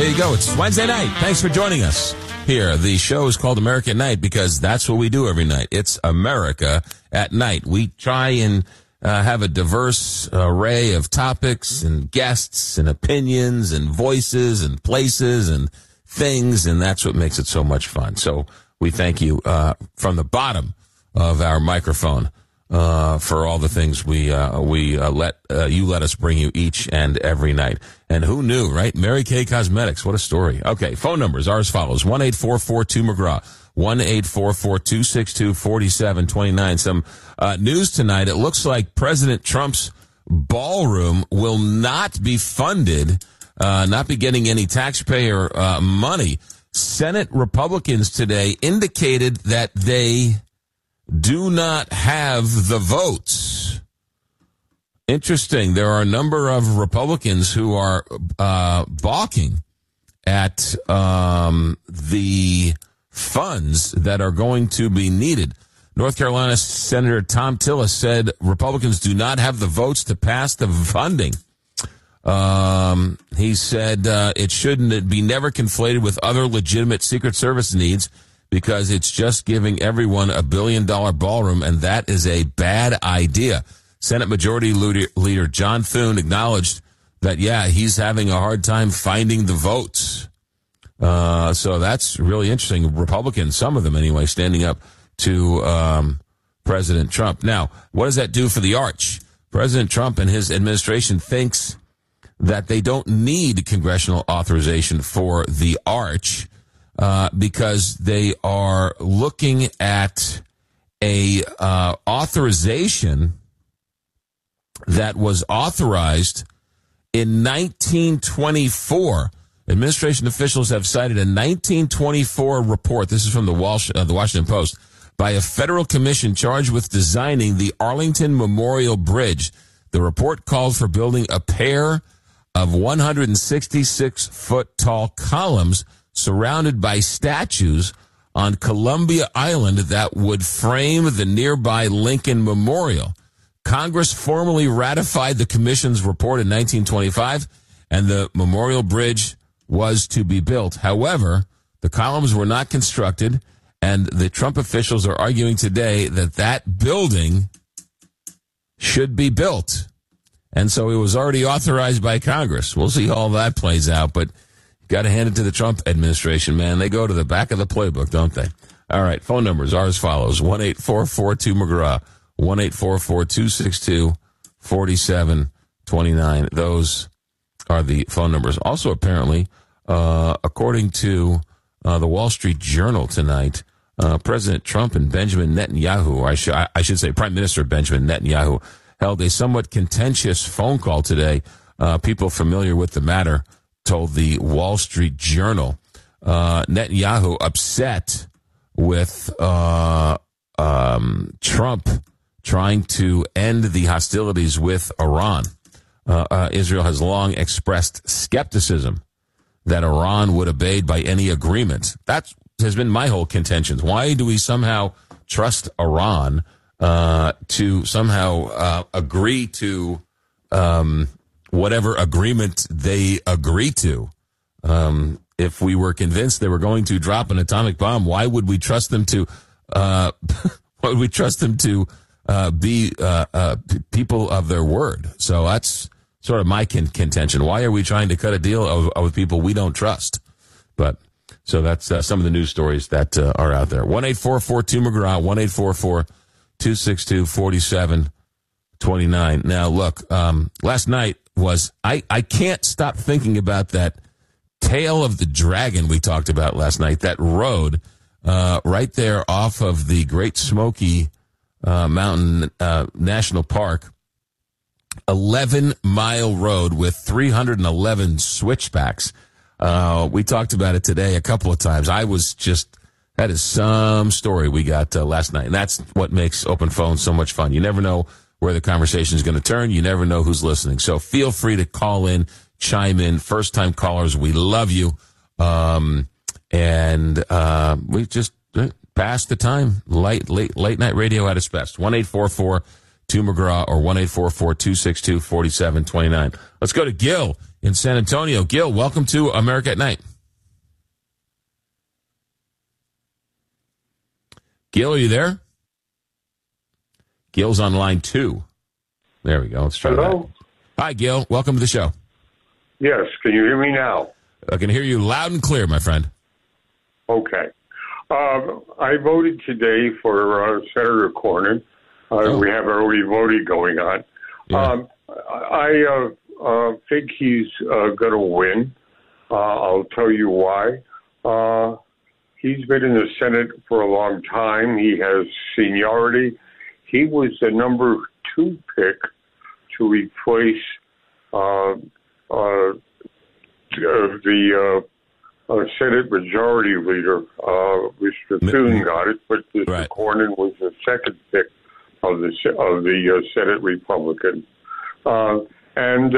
There you go. It's Wednesday night. Thanks for joining us here. The show is called America at Night because that's what we do every night. It's America at Night. We try and have a diverse array of topics and guests and opinions and voices and places and things, and that's what makes it so much fun. So we thank you from the bottom of our microphone for all the things we let us bring you each and every night. And who knew, right? Mary Kay Cosmetics. What a story. Okay, phone numbers are as follows. 1-844-2-McGraw. 1-844-262-4729. Some news tonight. It looks like President Trump's ballroom will not be funded, not be getting any taxpayer money. Senate Republicans today indicated that they do not have the votes. Interesting. There are a number of Republicans who are balking at the funds that are going to be needed. North Carolina Senator Tom Tillis said Republicans do not have the votes to pass the funding. He said it shouldn't be never conflated with other legitimate Secret Service needs because it's just giving everyone $1 billion ballroom, and that is a bad idea. Senate Majority Leader John Thune acknowledged that, yeah, he's having a hard time finding the votes. So that's really interesting. Republicans, some of them anyway, standing up to President Trump. Now, what does that do for the arch? President Trump and his administration thinks that they don't need congressional authorization for the arch because they are looking at a authorization that was authorized in 1924. Administration officials have cited a 1924 report. This is from the Washington Post by a federal commission charged with designing the Arlington Memorial Bridge. The report called for building a pair of 166-foot tall columns surrounded by statues on Columbia Island that would frame the nearby Lincoln Memorial. Congress formally ratified the commission's report in 1925, and the Memorial Bridge was to be built. However, the columns were not constructed, and the Trump officials are arguing today that that building should be built. And so it was already authorized by Congress. We'll see how all that plays out, but got to hand it to the Trump administration, man. They go to the back of the playbook, don't they? All right, phone numbers are as follows. 1-844-2-McGraw. 1-844-262-4729. Those are the phone numbers. Also, apparently, according to the Wall Street Journal tonight, President Trump and Benjamin Netanyahu, I should say Prime Minister Benjamin Netanyahu, held a somewhat contentious phone call today. People familiar with the matter told the Wall Street Journal. Netanyahu upset with Trump trying to end the hostilities with Iran. Israel has long expressed skepticism that Iran would abide by any agreement. That has been my whole contention. Why do we somehow trust Iran to somehow agree to whatever agreement they agree to? If we were convinced they were going to drop an atomic bomb, why would we trust them to? Why would we trust them to be people of their word? So that's sort of my contention. Why are we trying to cut a deal with people we don't trust? But so that's some of the news stories that are out there. 1-844-2-McGraw. 1-844-262-4729. Now, look, last night was I can't stop thinking about that Tail of the Dragon we talked about last night. That road right there off of the Great Smoky Mountain National Park, 11-mile road with 311 switchbacks. We talked about it today a couple of times. That is some story we got last night. And that's what makes Open Phone so much fun. You never know where the conversation is going to turn. You never know who's listening. So feel free to call in, chime in. First-time callers, we love you. We just passed the time. Late night radio at its best. 1-844-2-McGraw or 1-844-262-4729. Let's go to Gil in San Antonio. Gil, welcome to America at Night. Gil, are you there? Gil's on line 2. There we go. Let's try Hello? that. Hi, Gil. Welcome to the show. Yes. Can you hear me now? I can hear you loud and clear, my friend. Okay. I voted today for Senator Cornyn. We have early voting going on. Yeah. I think he's going to win. I'll tell you why. He's been in the Senate for a long time. He has seniority. He was the number 2 pick to replace the Senate Majority Leader. Mr. Thune got it, but Mr. Right. Cornyn was the second pick of the Senate Republican. And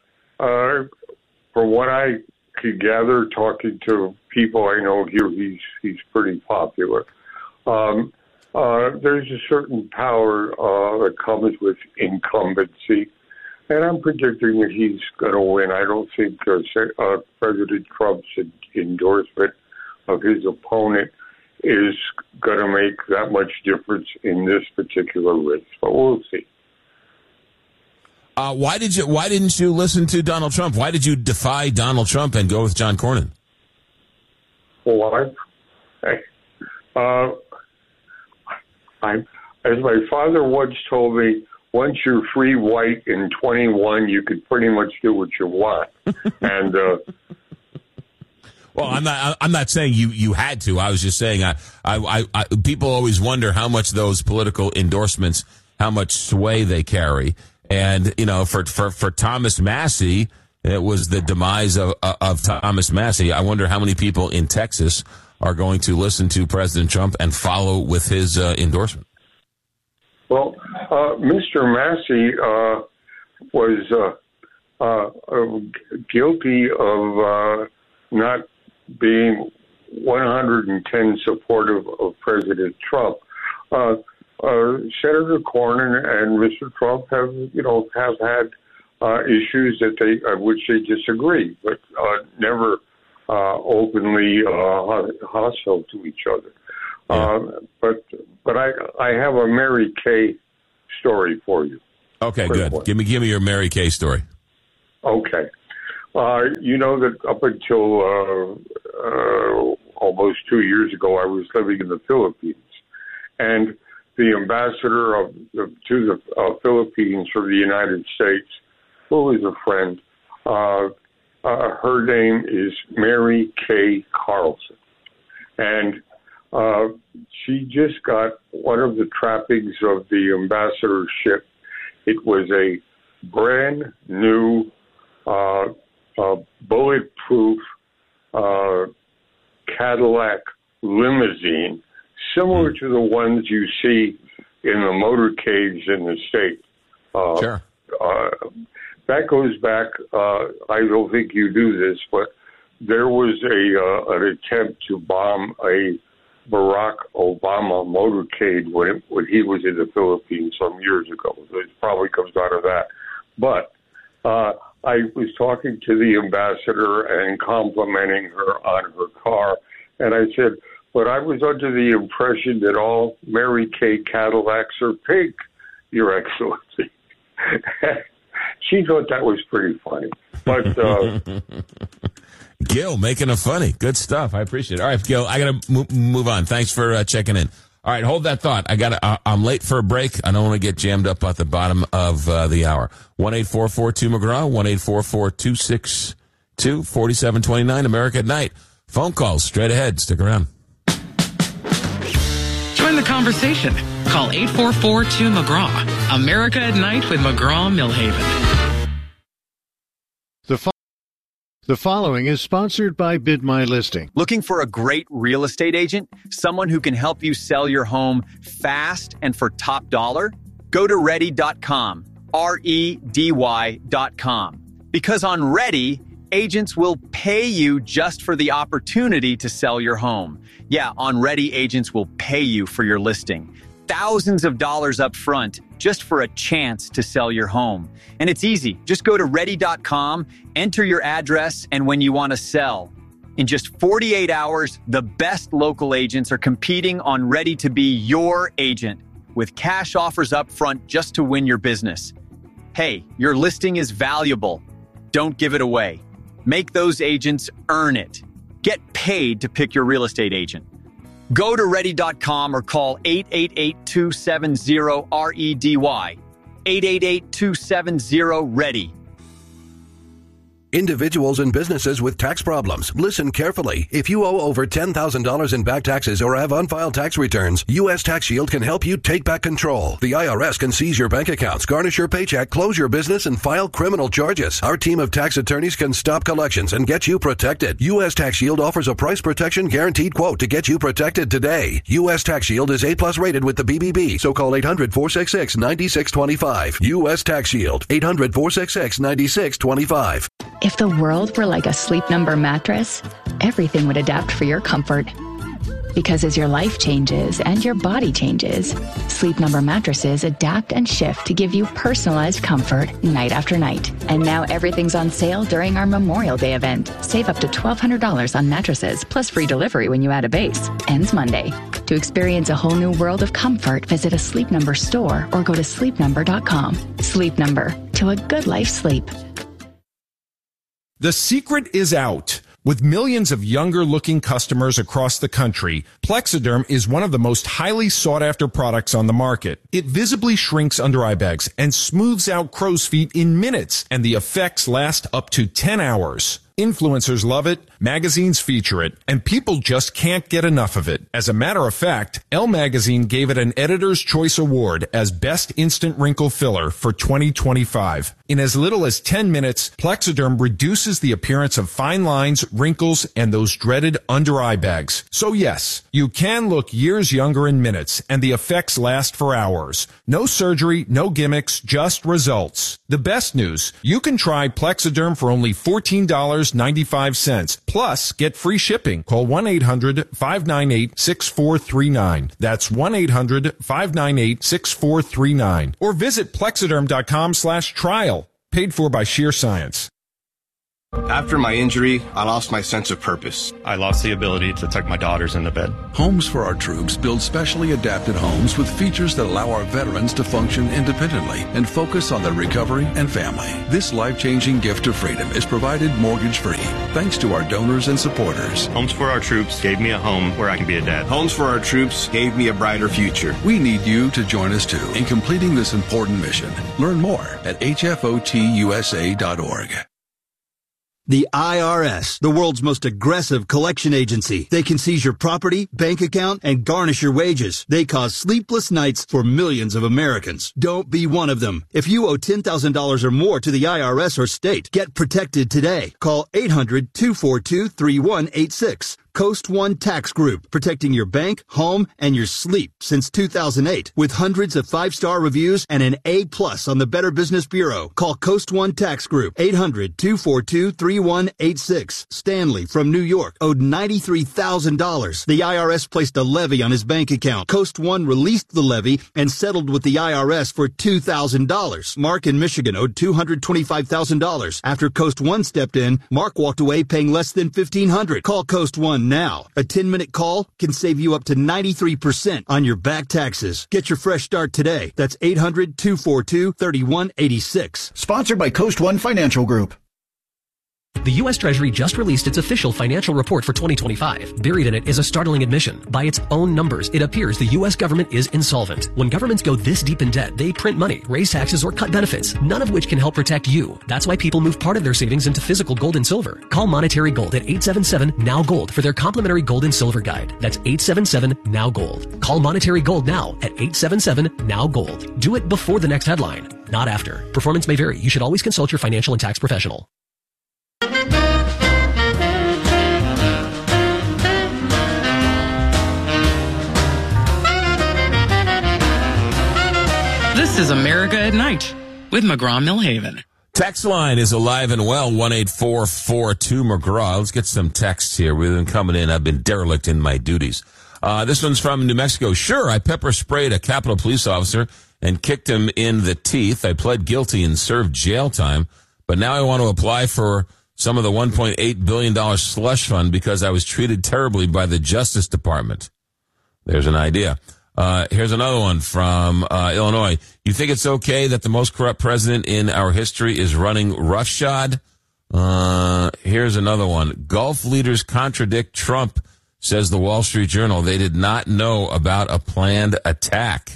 from what I could gather, talking to people I know here, he's pretty popular. There's a certain power that comes with incumbency, and I'm predicting that he's going to win. I don't think President Trump's endorsement of his opponent is going to make that much difference in this particular race, but we'll see. Why didn't you listen to Donald Trump? Why did you defy Donald Trump and go with John Cornyn? Well, as my father once told me, once you're free, white, and 21, you could pretty much do what you want. And well, I'm not saying you had to. I was just saying I people always wonder how much those political endorsements, how much sway they carry. And, you know, for Thomas Massie, it was the demise of Thomas Massie. I wonder how many people in Texas are going to listen to President Trump and follow with his endorsement. Well, Mr. Massie was guilty of not being 110 supportive of President Trump. Senator Cornyn and Mr. Trump have had issues which they disagree, but never openly hostile to each other. But I have a Mary Kay story for you. Okay, good. Give me your Mary Kay story. Okay. You know that up until almost 2 years ago, I was living in the Philippines, and the ambassador to the Philippines from the United States, who is a friend, her name is Mary Kay Carlson, and she just got one of the trappings of the ambassadorship. It was a brand new bulletproof Cadillac limousine, similar to the ones you see in the motorcades in the state. Sure. That goes back, I don't think you do this, but there was an attempt to bomb a Barack Obama motorcade when he was in the Philippines some years ago. It probably comes out of that. But I was talking to the ambassador and complimenting her on her car, and I said, but I was under the impression that all Mary Kay Cadillacs are pink, Your Excellency. She thought that was pretty funny. But Gil, making it funny. Good stuff. I appreciate it. All right, Gil, I got to move on. Thanks for checking in. All right, hold that thought. I'm late for a break. I don't want to get jammed up at the bottom of the hour. 1-844-2-McGraw, 1-844-262-4729, America at Night. Phone calls straight ahead. Stick around. Join the conversation. Call 844-2-McGraw. America at Night with McGraw-Millhaven. The following is sponsored by Bid My Listing. Looking for a great real estate agent? Someone who can help you sell your home fast and for top dollar? Go to Ready.com, REDY.com. Because on Ready, agents will pay you just for the opportunity to sell your home. Yeah, on Ready, agents will pay you for your listing. thousands of dollars up front just for a chance to sell your home. And it's easy. Just go to ready.com, enter your address, and when you want to sell. In just 48 hours, the best local agents are competing on Ready to be your agent with cash offers up front just to win your business. Hey, your listing is valuable. Don't give it away. Make those agents earn it. Get paid to pick your real estate agent. Go to ready.com or call 888-270-REDY. 888-270-READY. Individuals and businesses with tax problems, listen carefully. If you owe over $10,000 in back taxes or have unfiled tax returns, U.S. Tax Shield can help you take back control. The IRS can seize your bank accounts, garnish your paycheck, close your business, and file criminal charges. Our team of tax attorneys can stop collections and get you protected. U.S. Tax Shield offers a price protection guaranteed quote to get you protected today. U.S. Tax Shield is A+ rated with the BBB, so call 800-466-9625. U.S. Tax Shield, 800-466-9625. If the world were like a Sleep Number mattress, everything would adapt for your comfort. Because as your life changes and your body changes, Sleep Number mattresses adapt and shift to give you personalized comfort night after night. And now everything's on sale during our Memorial Day event. Save up to $1,200 on mattresses, plus free delivery when you add a base. Ends Monday. To experience a whole new world of comfort, visit a Sleep Number store or go to sleepnumber.com. Sleep Number. To a good life sleep. The secret is out. With millions of younger-looking customers across the country, Plexiderm is one of the most highly sought-after products on the market. It visibly shrinks under-eye bags and smooths out crow's feet in minutes, and the effects last up to 10 hours. Influencers love it, magazines feature it, and people just can't get enough of it. As a matter of fact, Elle Magazine gave it an Editor's Choice Award as Best Instant Wrinkle Filler for 2025. In as little as 10 minutes, Plexiderm reduces the appearance of fine lines, wrinkles, and those dreaded under-eye bags. So yes, you can look years younger in minutes, and the effects last for hours. No surgery, no gimmicks, just results. The best news, you can try Plexiderm for only $14.95. Plus, get free shipping. Call 1-800-598-6439. That's 1-800-598-6439. Or visit Plexiderm.com/trial. Paid for by Sheer Science. After my injury, I lost my sense of purpose. I lost the ability to tuck my daughters into bed. Homes for Our Troops build specially adapted homes with features that allow our veterans to function independently and focus on their recovery and family. This life-changing gift of freedom is provided mortgage-free thanks to our donors and supporters. Homes for Our Troops gave me a home where I can be a dad. Homes for Our Troops gave me a brighter future. We need you to join us too in completing this important mission. Learn more at hfotusa.org. The IRS, the world's most aggressive collection agency. They can seize your property, bank account, and garnish your wages. They cause sleepless nights for millions of Americans. Don't be one of them. If you owe $10,000 or more to the IRS or state, get protected today. Call 800-242-3186. Coast One Tax Group, protecting your bank, home, and your sleep since 2008. With hundreds of 5-star reviews and an A+ on the Better Business Bureau. Call Coast One Tax Group, 800-242-3186. Stanley from New York owed $93,000. The IRS placed a levy on his bank account. Coast One released the levy and settled with the IRS for $2,000. Mark in Michigan owed $225,000. After Coast One stepped in, Mark walked away paying less than $1,500. Call Coast One now. A 10-minute call can save you up to 93% on your back taxes. Get your fresh start today. That's 800-242-3186. Sponsored by Coast One Financial Group. The U.S. Treasury just released its official financial report for 2025. Buried in it is a startling admission. By its own numbers, it appears the U.S. government is insolvent. When governments go this deep in debt, they print money, raise taxes, or cut benefits, none of which can help protect you. That's why people move part of their savings into physical gold and silver. Call Monetary Gold at 877-NOW-GOLD for their complimentary gold and silver guide. That's 877-NOW-GOLD. Call Monetary Gold now at 877-NOW-GOLD. Do it before the next headline, not after. Performance may vary. You should always consult your financial and tax professional. This is America at Night with McGraw-Millhaven. Text line is alive and well, 1-844-2-McGraw. Let's get some texts here. We've been coming in. I've been derelict in my duties. This one's from New Mexico. Sure, I pepper sprayed a Capitol police officer and kicked him in the teeth. I pled guilty and served jail time, but now I want to apply for some of the $1.8 billion slush fund because I was treated terribly by the Justice Department. There's an idea. Here's another one from Illinois. You think it's okay that the most corrupt president in our history is running roughshod? Here's another one. Gulf leaders contradict Trump, says the Wall Street Journal. They did not know about a planned attack.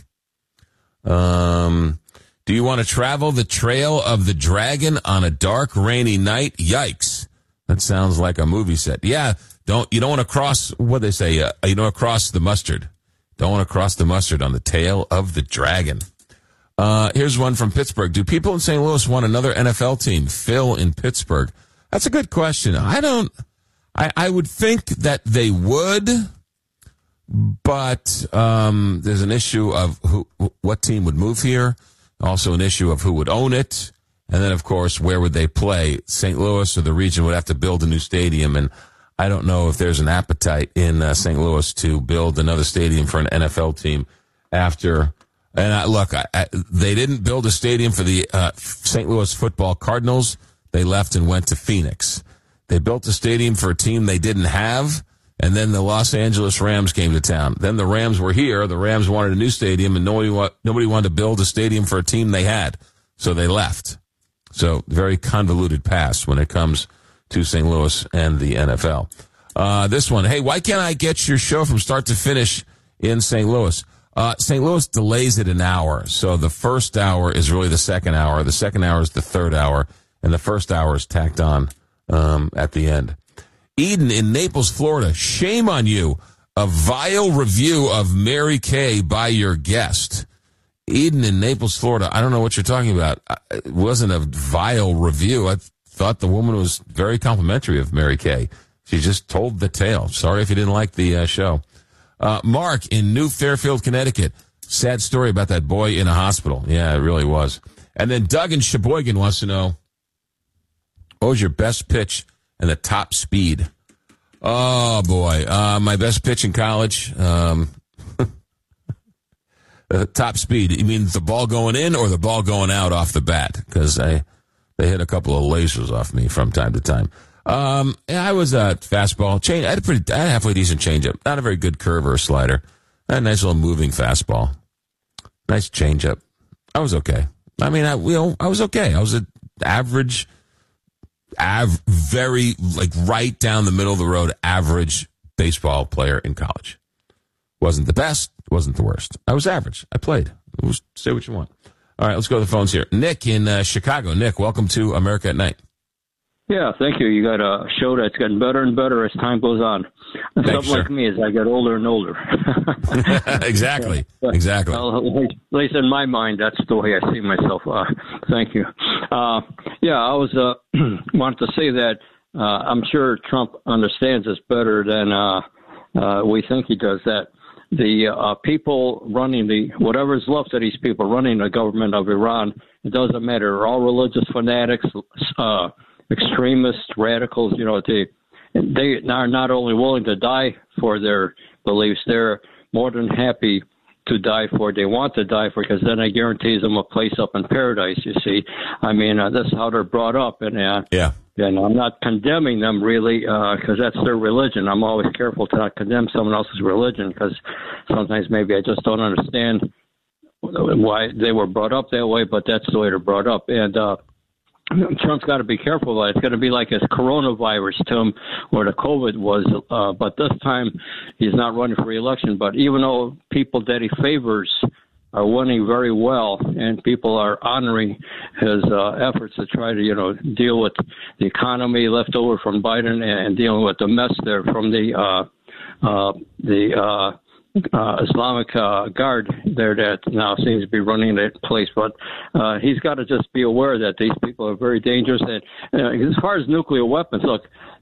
Do you want to travel the trail of the dragon on a dark, rainy night? Yikes. That sounds like a movie set. Yeah, you don't want to cross, what they say, you don't want to cross the mustard. Don't want to cross the mustard on the tail of the dragon. Here's one from Pittsburgh. Do people in St. Louis want another NFL team? Phil in Pittsburgh. That's a good question. I would think that they would, but there's an issue of what team would move here. Also an issue of who would own it. And then, of course, where would they play? St. Louis or the region would have to build a new stadium. And I don't know if there's an appetite in St. Louis to build another stadium for an NFL team after. And they didn't build a stadium for the St. Louis football Cardinals. They left and went to Phoenix. They built a stadium for a team they didn't have. And then the Los Angeles Rams came to town. Then the Rams were here. The Rams wanted a new stadium, and nobody wanted to build a stadium for a team they had. So they left. So very convoluted past when it comes to St. Louis and the NFL. This one, hey, why can't I get your show from start to finish in St. Louis? St. Louis delays it an hour. So the first hour is really the second hour. The second hour is the third hour. And the first hour is tacked on at the end. Eden in Naples, Florida. Shame on you. A vile review of Mary Kay by your guest. Eden in Naples, Florida. I don't know what you're talking about. It wasn't a vile review. I thought the woman was very complimentary of Mary Kay. She just told the tale. Sorry if you didn't like the show. Mark in New Fairfield, Connecticut. Sad story about that boy in a hospital. Yeah, it really was. And then Doug in Sheboygan wants to know, what was your best pitch and the top speed? Oh, boy. My best pitch in college, top speed. You mean the ball going in or the ball going out off the bat? Because they hit a couple of lasers off me from time to time. I was a fastball. I had a halfway decent changeup. Not a very good curve or slider. I had a nice little moving fastball. Nice changeup. I was okay. I mean, I was okay. I was an average, very, right down the middle of the road, average baseball player in college. Wasn't the best, wasn't the worst. I was average. I played. Say what you want. All right, let's go to the phones here. Nick in Chicago. Nick, welcome to America at Night. Yeah, thank you. You got a show that's getting better and better as time goes on. Something like me as I get older and older. Exactly. Exactly. At least in my mind, that's the way I see myself. Thank you. I was wanted to say that I'm sure Trump understands this better than we think he does, that the people running whatever's left of these people running the government of Iran, it doesn't matter. They're all religious fanatics, extremists, radicals. They are not only willing to die for their beliefs, they're more than happy to die for it. They want to die for it because then it guarantees them a place up in paradise, you see. I mean, that's how they're brought up. And I'm not condemning them really because that's their religion. I'm always careful to not condemn someone else's religion because sometimes maybe I just don't understand why they were brought up that way, but that's the way they're brought up. And Trump's got to be careful. It's going to be like his coronavirus to him, where the COVID was. But this time, he's not running for re-election. But even though people that he favors are winning very well, and people are honoring his efforts to try to, deal with the economy left over from Biden and dealing with the mess there from the Islamic Guard there that now seems to be running that place. But he's got to just be aware that these people are very dangerous. And as far as nuclear weapons, look,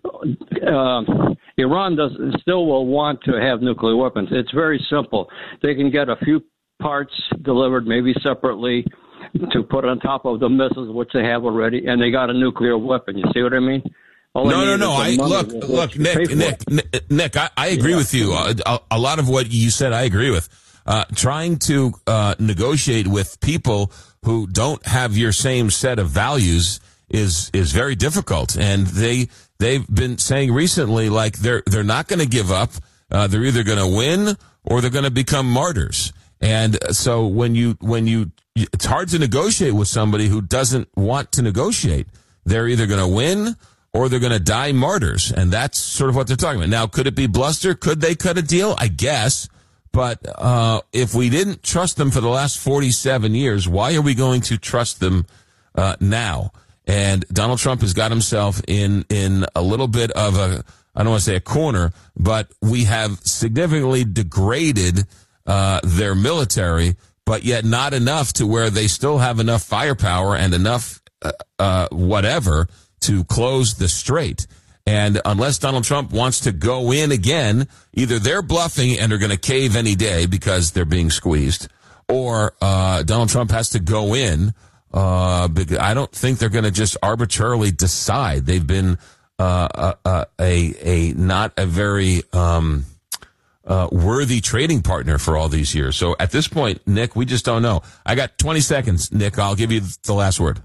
Iran still will want to have nuclear weapons. It's very simple. They can get a few parts delivered, maybe separately, to put on top of the missiles, which they have already, and they got a nuclear weapon. You see what I mean? Look, Nick, I agree with you. A lot of what you said, I agree with. Trying to negotiate with people who don't have your same set of values is very difficult. And they've been saying recently, like, they're not going to give up. They're either going to win or they're going to become martyrs. And so it's hard to negotiate with somebody who doesn't want to negotiate. They're either going to win or they're going to die martyrs. And that's sort of what they're talking about. Now, could it be bluster? Could they cut a deal? I guess. But if we didn't trust them for the last 47 years, why are we going to trust them now? And Donald Trump has got himself in a little bit of I don't want to say a corner, but we have significantly degraded their military, but yet not enough to where they still have enough firepower and enough whatever to close the strait. And unless Donald Trump wants to go in again, either they're bluffing and are going to cave any day because they're being squeezed, or Donald Trump has to go in. Because I don't think they're going to just arbitrarily decide. They've been not a very worthy trading partner for all these years. So at this point, Nick, we just don't know. I got 20 seconds, Nick. I'll give you the last word.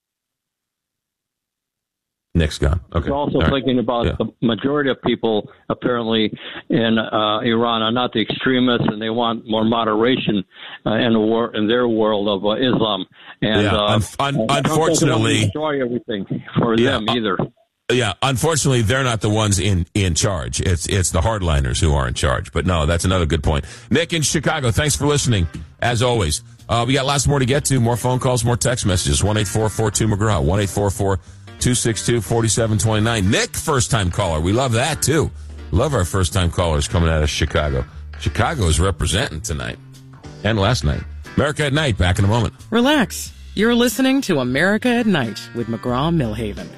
Nick's gone. Okay. We're also thinking about the majority of people apparently in Iran are not the extremists, and they want more moderation in their world of Islam. And unfortunately, destroy everything for them either. Yeah, unfortunately, they're not the ones in charge. It's the hardliners who are in charge. But no, that's another good point. Nick in Chicago, thanks for listening. As always, we got lots more to get to. More phone calls, more text messages. 1-844-2-McGraw. 1-844-262-4729. Nick, first-time caller. We love that, too. Love our first-time callers coming out of Chicago. Chicago is representing tonight and last night. America at Night, back in a moment. Relax. You're listening to America at Night with McGraw-Milhaven.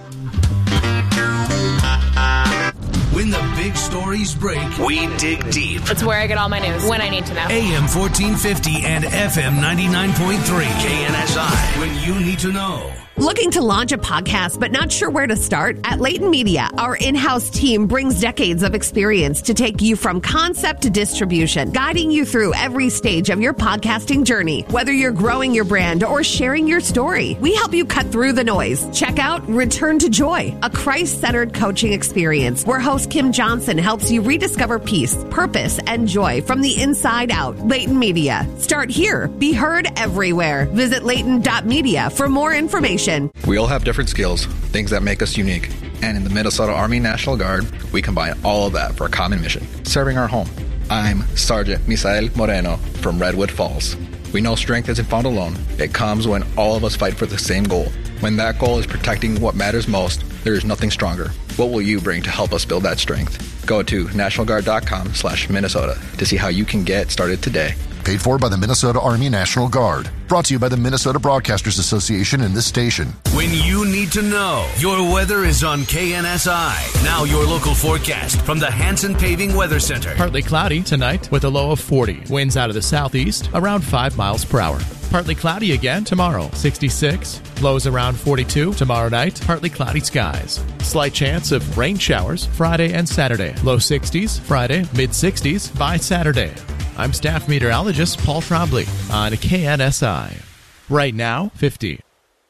When the big stories break, we dig deep. It's where I get all my news when I need to know. AM 1450 and FM 99.3 KNSI. When you need to know. Looking to launch a podcast but not sure where to start? At Leighton Media, our in-house team brings decades of experience to take you from concept to distribution, guiding you through every stage of your podcasting journey. Whether you're growing your brand or sharing your story, we help you cut through the noise. Check out Return to Joy, a Christ-centered coaching experience where host Kim Johnson helps you rediscover peace, purpose, and joy from the inside out. Leighton Media. Start here. Be heard everywhere. Visit Leighton.media for more information. We all have different skills, things that make us unique. And in the Minnesota Army National Guard, we combine all of that for a common mission, serving our home. I'm Sergeant Misael Moreno from Redwood Falls. We know strength isn't found alone. It comes when all of us fight for the same goal. When that goal is protecting what matters most, there is nothing stronger. What will you bring to help us build that strength? Go to nationalguard.com/Minnesota to see how you can get started today. Paid for by the Minnesota Army National Guard. Brought to you by the Minnesota Broadcasters Association and this station. When you need to know, your weather is on KNSI. Now your local forecast from the Hanson Paving Weather Center. Partly cloudy tonight with a low of 40. Winds out of the southeast around 5 miles per hour. Partly cloudy again tomorrow, 66. Lows around 42 tomorrow night. Partly cloudy skies. Slight chance of rain showers Friday and Saturday. Low 60s Friday, mid 60s by Saturday. I'm staff meteorologist Paul Trombley on KNSI. Right now, 50.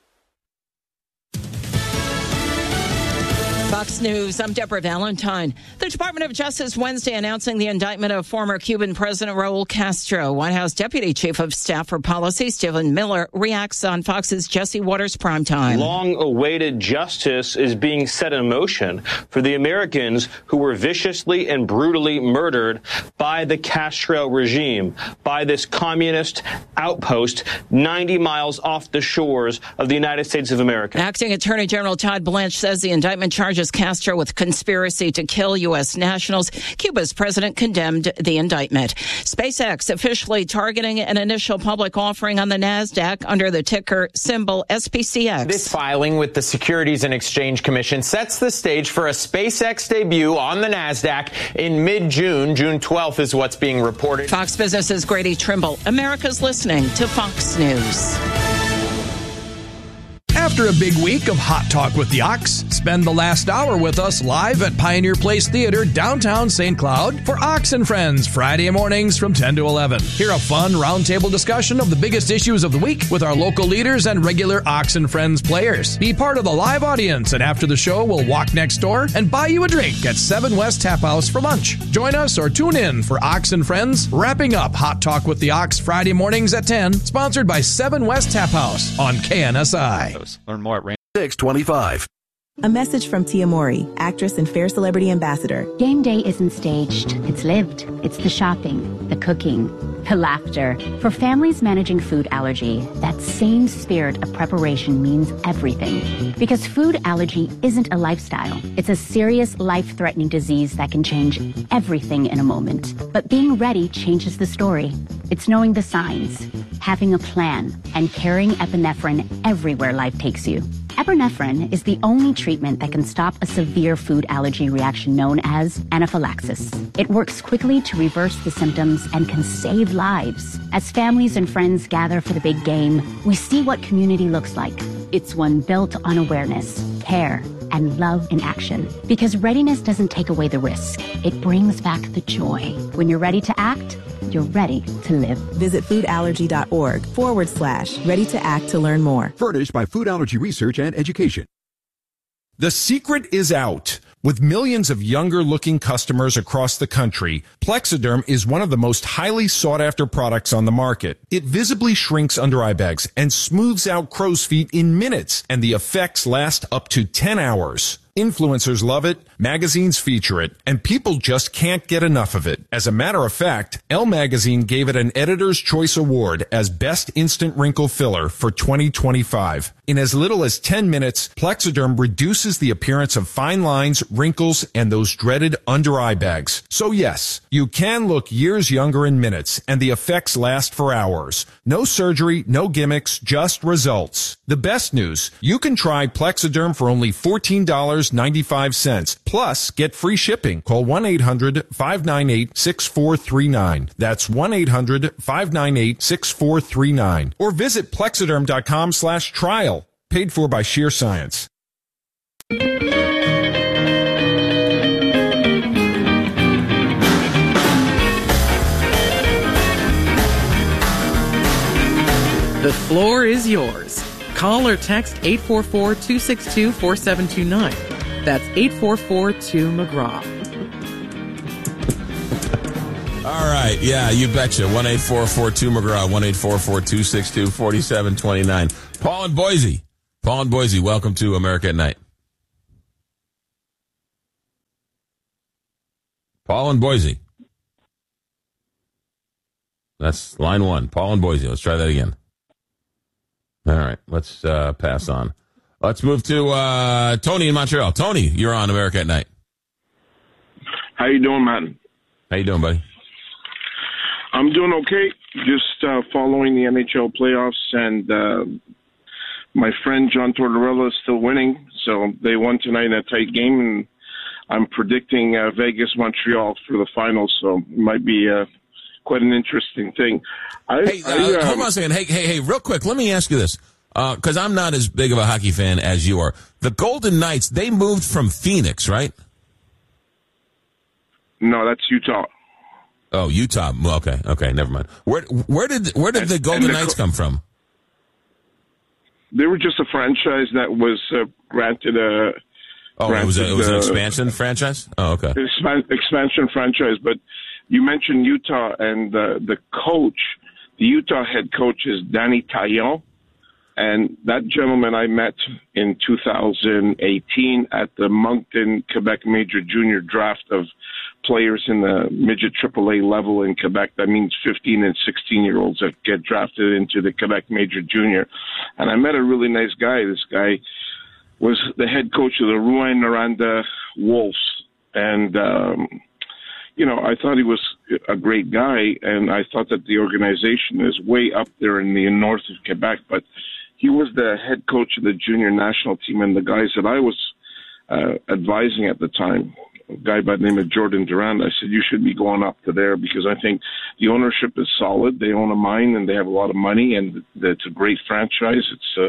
Fox News, I'm Deborah Valentine. The Department of Justice Wednesday announcing the indictment of former Cuban President Raul Castro. White House Deputy Chief of Staff for Policy, Stephen Miller, reacts on Fox's Jesse Waters Primetime. Long-awaited justice is being set in motion for the Americans who were viciously and brutally murdered by the Castro regime, by this communist outpost 90 miles off the shores of the United States of America. Acting Attorney General Todd Blanche says the indictment charges Castro with conspiracy to kill U.S. nationals. Cuba's president condemned the indictment. SpaceX officially targeting an initial public offering on the NASDAQ under the ticker symbol SPCX. This filing with the Securities and Exchange Commission sets the stage for a SpaceX debut on the NASDAQ in mid-June. June 12th is what's being reported. Fox Business's Grady Trimble. America's listening to Fox News. After After a big week of Hot Talk with the Ox, spend the last hour with us live at Pioneer Place Theater, downtown St. Cloud for Ox and Friends, Friday mornings from 10 to 11. Hear a fun roundtable discussion of the biggest issues of the week with our local leaders and regular Ox and Friends players. Be part of the live audience, and after the show, we'll walk next door and buy you a drink at 7 West Tap House for lunch. Join us or tune in for Ox and Friends, wrapping up Hot Talk with the Ox Friday mornings at 10, sponsored by 7 West Tap House on KNSI. Learn more at 625. A message from Tia Mowry, actress and Fair Celebrity Ambassador. Game day isn't staged. It's lived. It's the shopping, the cooking, the laughter. For families managing food allergy, that same spirit of preparation means everything. Because food allergy isn't a lifestyle. It's a serious, life-threatening disease that can change everything in a moment. But being ready changes the story. It's knowing the signs, having a plan, and carrying epinephrine everywhere life takes you. Epinephrine is the only treatment that can stop a severe food allergy reaction known as anaphylaxis. It works quickly to reverse the symptoms and can save lives. As families and friends gather for the big game, we see what community looks like. It's one built on awareness, care, and love in action. Because readiness doesn't take away the risk. It brings back the joy. When you're ready to act, you're ready to live. Visit foodallergy.org/ready to act to learn more. Furnished by Food Allergy Research and Education. The secret is out. With millions of younger-looking customers across the country, Plexiderm is one of the most highly sought-after products on the market. It visibly shrinks under eye bags and smooths out crow's feet in minutes, and the effects last up to 10 hours. Influencers love it, magazines feature it, and people just can't get enough of it. As a matter of fact, Elle Magazine gave it an Editor's Choice Award as Best Instant Wrinkle Filler for 2025. In as little as 10 minutes, Plexiderm reduces the appearance of fine lines, wrinkles, and those dreaded under eye bags. So yes, you can look years younger in minutes, and the effects last for hours. No surgery, no gimmicks, just results. The best news, you can try Plexiderm for only $14.95. Plus, get free shipping. Call 1-800-598-6439. That's 1-800-598-6439. Or visit Plexiderm.com/trial. Paid for by Sheer Science. The floor is yours. Call or text 844-262-4729. That's 844-2-McGraw. All right. Yeah, you betcha. 1-844-2-McGraw, 1-844-262-4729. Paul in Boise. Paul in Boise, welcome to America at Night. Paul in Boise. That's line one. Paul in Boise. Let's try that again. All right. Let's pass on. Let's move to Tony in Montreal. Tony, you're on America at Night. How you doing, man? How you doing, buddy? I'm doing okay. Just following the NHL playoffs, and my friend John Tortorella is still winning. So they won tonight in a tight game, and I'm predicting Vegas-Montreal for the finals. So it might be quite an interesting thing. Hold on a second. Hey, real quick, let me ask you this. Because I'm not as big of a hockey fan as you are. The Golden Knights, they moved from Phoenix, right? No, that's Utah. Oh, Utah. Okay, never mind. Where did the Golden Knights come from? They were just a franchise that was granted a. It was an expansion franchise. Oh, okay. Expansion franchise, but you mentioned Utah, and the coach, the Utah head coach is Danny Taillon. And that gentleman I met in 2018 at the Moncton, Quebec Major Junior draft of players in the midget AAA level in Quebec. That means 15 and 16-year-olds that get drafted into the Quebec Major Junior. And I met a really nice guy. This guy was the head coach of the Rouyn-Noranda Wolves. And, I thought he was a great guy, and I thought that the organization is way up there in the north of Quebec, but he was the head coach of the junior national team, and the guys that I was advising at the time, a guy by the name of Jordan Durand, I said, you should be going up to there because I think the ownership is solid. They own a mine and they have a lot of money, and it's a great franchise. It's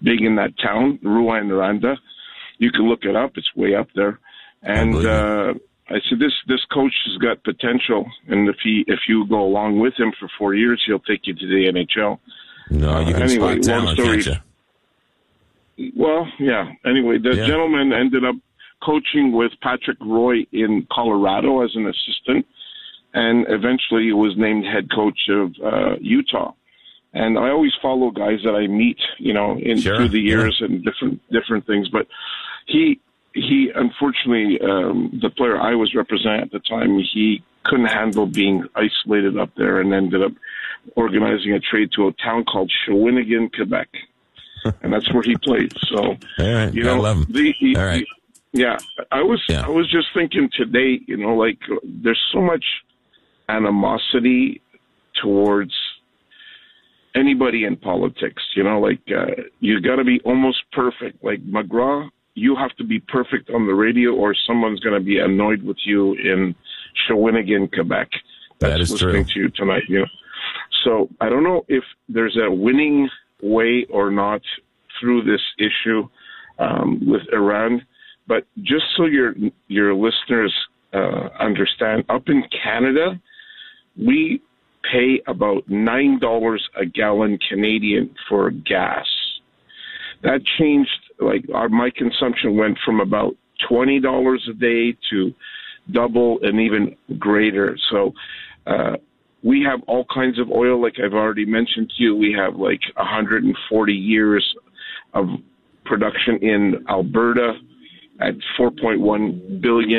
big in that town, Rouyn-Noranda. You can look it up; it's way up there. And I said, this coach has got potential, and if you go along with him for 4 years, he'll take you to the NHL. No, you can spot talent, can't you? Well, yeah. Anyway, the gentleman ended up coaching with Patrick Roy in Colorado as an assistant, and eventually was named head coach of Utah. And I always follow guys that I meet, through the years and different things. But he unfortunately, the player I was representing at the time, he couldn't handle being isolated up there and ended up organizing a trade to a town called Shawinigan, Quebec. And that's where he played. So, all right, I love him. All right. I was just thinking today, there's so much animosity towards anybody in politics, you got to be almost perfect. Like McGraw, you have to be perfect on the radio or someone's going to be annoyed with you in Shawinigan, Quebec. That is listening true. to you tonight, So I don't know if there's a winning way or not through this issue with Iran, but just so your listeners understand, up in Canada, we pay about $9 a gallon Canadian for gas. That changed, my consumption went from about $20 a day to double and even greater. So we have all kinds of oil, like I've already mentioned to you. We have 140 years of production in Alberta at 4.1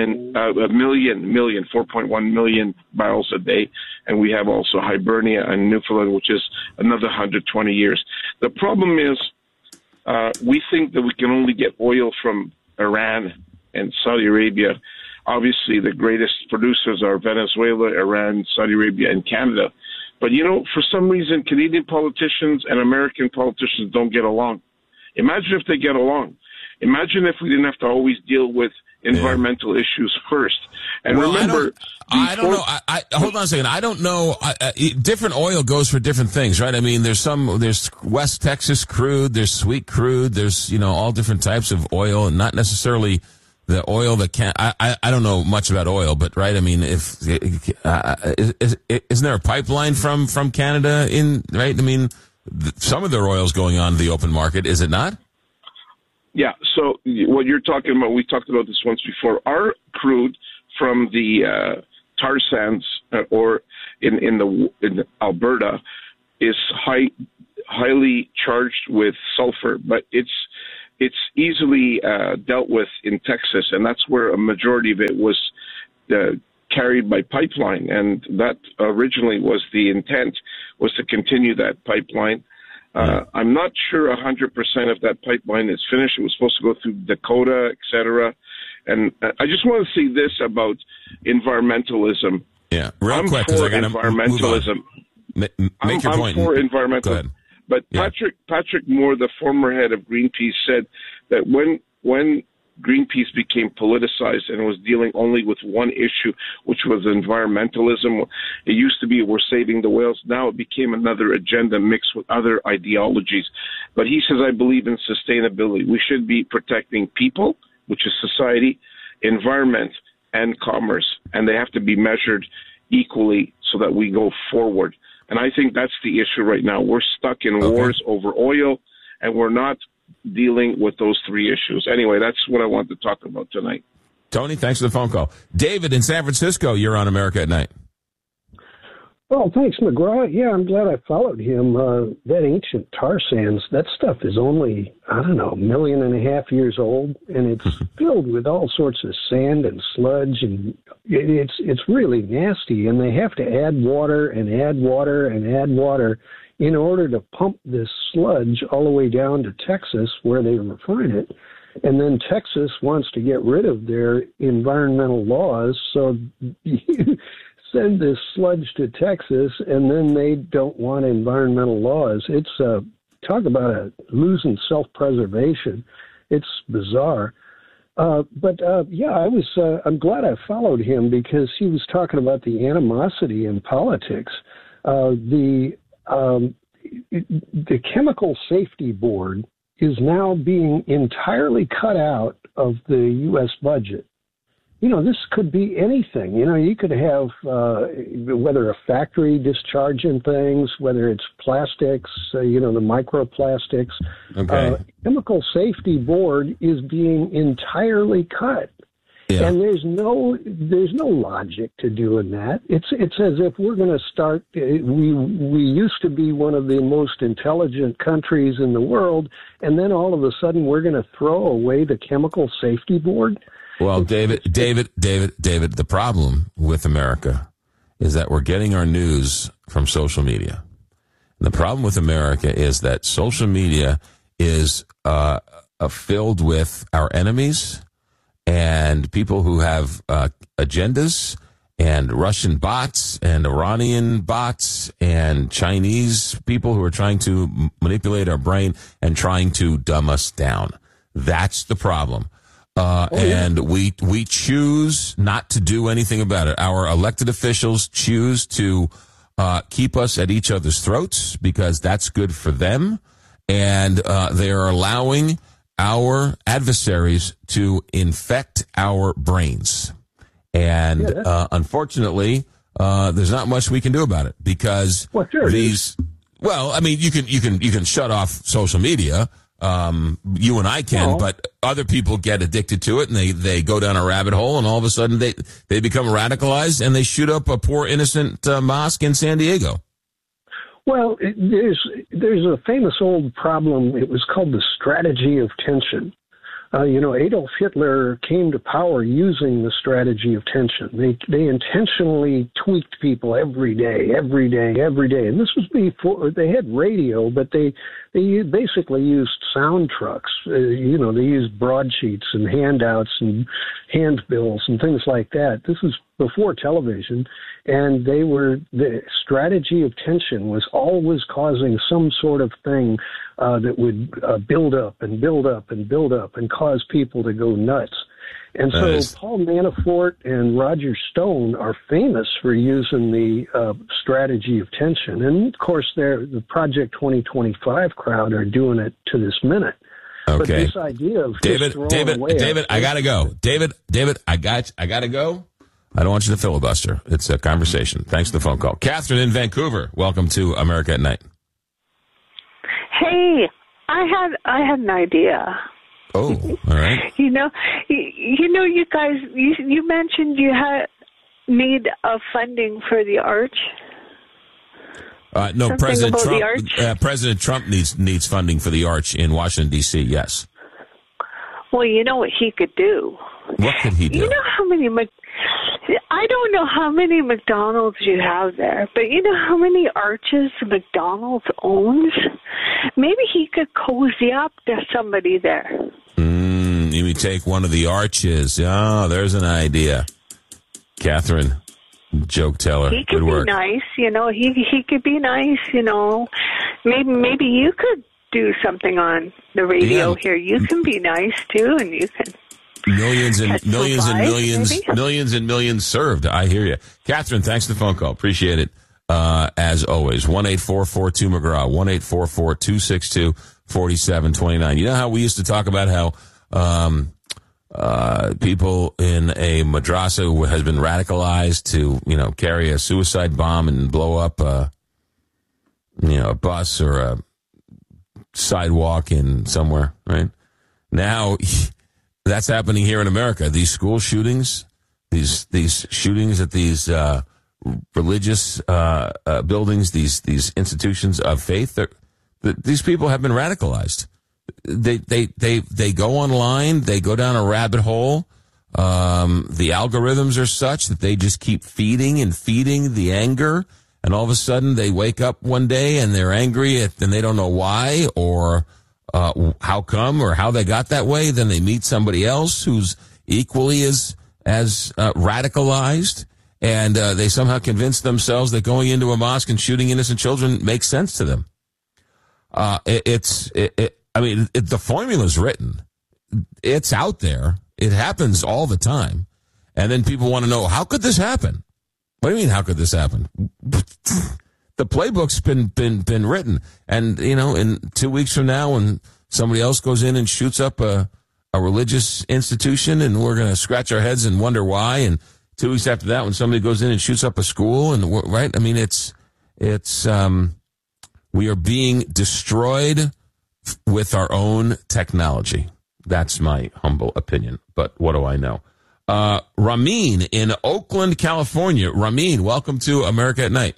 million barrels a day. And we have also Hibernia and Newfoundland, which is another 120 years. The problem is we think that we can only get oil from Iran and Saudi Arabia. Obviously, the greatest producers are Venezuela, Iran, Saudi Arabia, and Canada. But, for some reason, Canadian politicians and American politicians don't get along. Imagine if they get along. Imagine if we didn't have to always deal with environmental issues first. And remember, I don't know. Hold on a second. I don't know. Different oil goes for different things, right? I mean, there's West Texas crude, there's sweet crude, there's, all different types of oil, and not necessarily the oil that can. I don't know much about oil, but right. I mean, isn't there a pipeline from Canada in, right? I mean, some of their oil is going on the open market, is it not? Yeah, so what you're talking about, we talked about this once before. Our crude from the tar sands or in Alberta is highly charged with sulfur, but it's easily dealt with in Texas, and that's where a majority of it was carried by pipeline, and that originally was the intent, was to continue that pipeline. I'm not sure 100% if that pipeline is finished. It was supposed to go through Dakota, et cetera. And I just want to say this about environmentalism. Yeah, real quick, because I got to environmentalism. Make your point. I'm for environmentalism. But Patrick Moore, the former head of Greenpeace, said that when Greenpeace became politicized and was dealing only with one issue, which was environmentalism. It used to be we're saving the whales. Now it became another agenda mixed with other ideologies. But he says, I believe in sustainability. We should be protecting people, which is society, environment, and commerce. And they have to be measured equally so that we go forward. And I think that's the issue right now. We're stuck in wars over oil, and we're not dealing with those three issues. Anyway, that's what I want to talk about tonight. Tony, thanks for the phone call. David in San Francisco, you're on America at Night. Well, thanks, McGraw. Yeah, I'm glad I followed him. That ancient tar sands, that stuff is only, 1.5 million years old, and it's filled with all sorts of sand and sludge, and it's really nasty, and they have to add water and add water and add water in order to pump this sludge all the way down to Texas where they refine it. And then Texas wants to get rid of their environmental laws, so you send this sludge to Texas, and then they don't want environmental laws. It's talk about losing self-preservation. It's bizarre. But I'm glad I followed him because he was talking about the animosity in politics. The Chemical Safety Board is now being entirely cut out of the U.S. budget. This could be anything. You could have, whether a factory discharging things, whether it's plastics, the microplastics. Okay. Chemical Safety Board is being entirely cut. Yeah. And there's no logic to doing that. It's as if we're going to start. We used to be one of the most intelligent countries in the world, and then all of a sudden we're going to throw away the Chemical Safety Board. Well, David, the problem with America is that we're getting our news from social media. And the problem with America is that social media is filled with our enemies and people who have agendas, and Russian bots and Iranian bots and Chinese people who are trying to manipulate our brain and trying to dumb us down. That's the problem. And we choose not to do anything about it. Our elected officials choose to keep us at each other's throats because that's good for them. And they are allowing our adversaries to infect our brains. And unfortunately, there's not much we can do about it because these. Well, I mean, you can shut off social media. You and I can, but other people get addicted to it and they go down a rabbit hole and all of a sudden they become radicalized and they shoot up a poor innocent mosque in San Diego. Well, there's a famous old problem. It was called the strategy of tension. Adolf Hitler came to power using the strategy of tension. They intentionally tweaked people every day. And this was before they had radio, but they basically used sound trucks. They used broadsheets and handouts and handbills and things like that. This was before television, and the strategy of tension was always causing some sort of thing that would build up and cause people to go nuts. And so Paul Manafort and Roger Stone are famous for using the strategy of tension. And, of course, the Project 2025 crowd are doing it to this minute. Okay. But this idea of David, I got to go. David, I got to go. I don't want you to filibuster. It's a conversation. Thanks for the phone call. Catherine in Vancouver, welcome to America at Night. Hey, I had an idea. Oh, all right. You guys, you mentioned you need funding for the arch. No, President Trump needs funding for the arch in Washington, D.C., yes. Well, you know what he could do? What could he do? You know how many... I don't know how many McDonald's you have there, but you know how many arches McDonald's owns? Maybe he could cozy up to somebody there. You mean take one of the arches. Oh, there's an idea. Catherine, joke teller. He could Good work. be nice, he could be nice, Maybe you could do something on the radio here. You can be nice too, and you can... Millions and millions served. I hear you. Catherine, thanks for the phone call. Appreciate it. As always, 1-844-2-McGraw, 1-844-262-4729. You know how we used to talk about how people in a madrasa has been radicalized to, carry a suicide bomb and blow up a bus or a sidewalk in somewhere, right? Now... That's happening here in America. These school shootings, these shootings at these religious buildings, these institutions of faith. These people have been radicalized. They go online. They go down a rabbit hole. The algorithms are such that they just keep feeding the anger, and all of a sudden they wake up one day and they're angry, and they don't know why or. How come or how they got that way. Then they meet somebody else who's equally as radicalized, and they somehow convince themselves that going into a mosque and shooting innocent children makes sense to them. The formula's written. It's out there. It happens all the time. And then people want to know, how could this happen? What do you mean, how could this happen? The playbook's been written. And, in 2 weeks from now, when somebody else goes in and shoots up a religious institution, and we're going to scratch our heads and wonder why. And 2 weeks after that, when somebody goes in and shoots up a school, and right, I mean, it's we are being destroyed with our own technology. That's my humble opinion, but what do I know? Ramin in Oakland, California. Ramin, welcome to America at Night.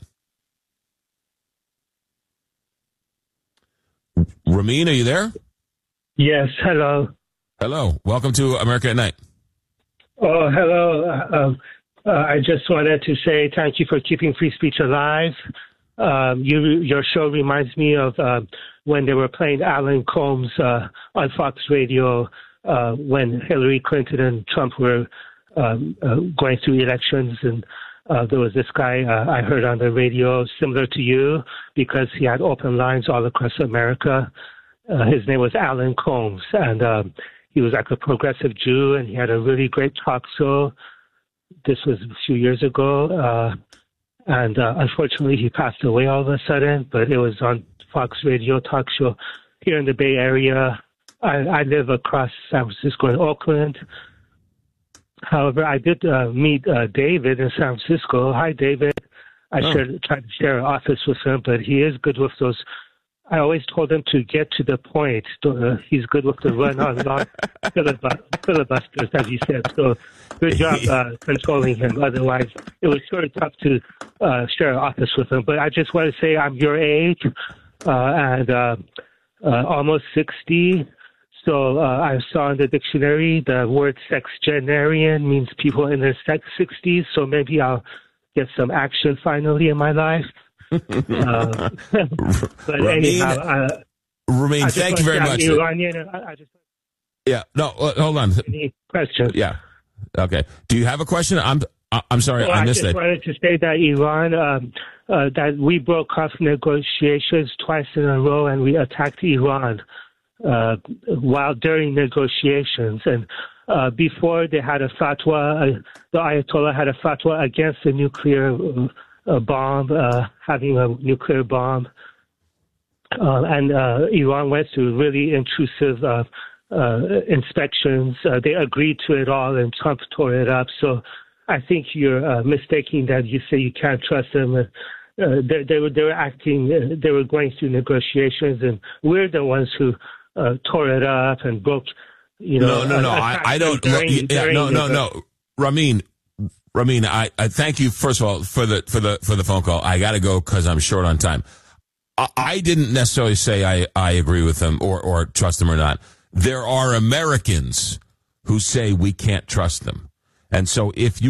Ramin, are you there? Yes, hello. Hello. Welcome to America at Night. Oh, hello. I just wanted to say thank you for keeping free speech alive. Your show reminds me of when they were playing Alan Combs on Fox Radio when Hillary Clinton and Trump were going through elections, and there was this guy I heard on the radio similar to you because he had open lines all across America. His name was Alan Combs, and he was like a progressive Jew, and he had a really great talk show. This was a few years ago, and unfortunately he passed away all of a sudden, but it was on Fox Radio talk show here in the Bay Area. I live across San Francisco in Oakland. However, I did meet David in San Francisco. Hi, David. I tried to share an office with him, but he is good with those. I always told him to get to the point. He's good with the run-on long filibusters, as he said. So good job controlling him. Otherwise, it was sort of tough to share an office with him. But I just want to say I'm your age and almost 60. So I saw in the dictionary the word sexagenarian means people in their 60s. So maybe I'll get some action finally in my life. But anyhow, Ramin, thank you very much. Hold on. Any questions? Yeah. Okay. Do you have a question? I'm sorry, I missed it. I just wanted to say that Iran, that we broke off negotiations twice in a row, and we attacked Iran while during negotiations. And before they had a fatwa, the Ayatollah had a fatwa against the nuclear bomb, having a nuclear bomb. And Iran went through really intrusive inspections. They agreed to it all, and Trump tore it up. So I think you're mistaking that you say you can't trust them. They were acting, they were going through negotiations, and we're the ones who tore it up and broke, No. I don't. No. Ramin, I thank you first of all for the phone call. I got to go because I'm short on time. I didn't necessarily say I agree with them or trust them or not. There are Americans who say we can't trust them, and so if you